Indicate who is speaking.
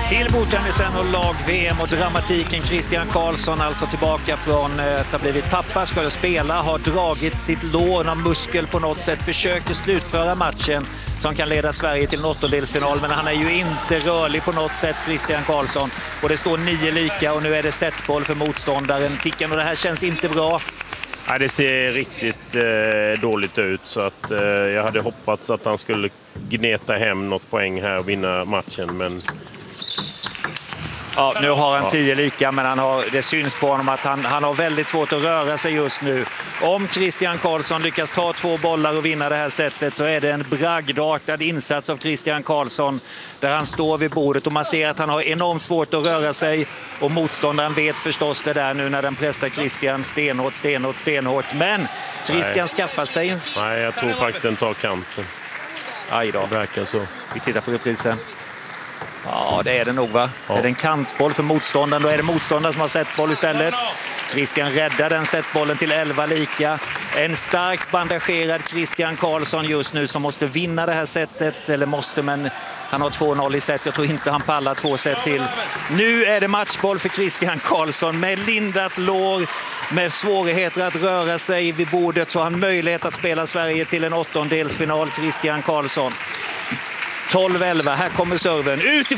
Speaker 1: Till bordtennisen och lag-VM och dramatiken. Christian Karlsson alltså tillbaka från att ha blivit pappa, skulle spela, har dragit sitt lår av muskel på något sätt, försöker slutföra matchen som kan leda Sverige till en åttondelsfinal, men han är ju inte rörlig på något sätt, Christian Karlsson. Och det står 9 lika och nu är det setboll för motståndaren Ticken och det här känns inte bra.
Speaker 2: Ja, det ser riktigt dåligt ut, så att jag hade hoppats att han skulle gneta hem något poäng här och vinna matchen, men...
Speaker 1: Ja, nu har han 10 lika, men det syns på honom att han har väldigt svårt att röra sig just nu. Om Christian Karlsson lyckas ta 2 bollar och vinna det här sättet så är det en bragdartad insats av Christian Karlsson där han står vid bordet och man ser att han har enormt svårt att röra sig och motståndaren vet förstås det där nu när den pressar Christian stenhårt. Men Christian skaffar sig...
Speaker 2: Nej, jag tror faktiskt den tar kanten.
Speaker 1: Aj då.
Speaker 2: Det verkar så.
Speaker 1: Vi tittar på reprisen. Ja, det är det nog, va?
Speaker 2: Ja.
Speaker 1: Är det en kantboll för motståndaren? Då är det motståndaren som har setboll istället. Christian räddar den setbollen till 11 lika. En starkt bandagerad Christian Karlsson just nu som måste vinna det här sättet. Eller måste, men han har 2-0 i set. Jag tror inte han pallar 2 set till. Nu är det matchboll för Christian Karlsson med lindat lår. Med svårigheter att röra sig vid bordet så har han möjlighet att spela Sverige till en åttondelsfinal. Christian Karlsson. 12-11, här kommer serven. Ut